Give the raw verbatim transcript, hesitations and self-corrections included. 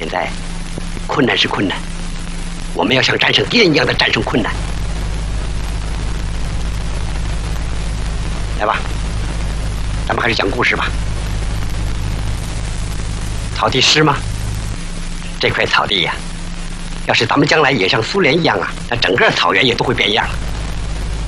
现在困难是困难，我们要像战胜敌人一样的战胜困难。来吧，咱们开始讲故事吧。草地湿吗？这块草地呀、啊，要是咱们将来也像苏联一样啊，那整个草原也都会变样了。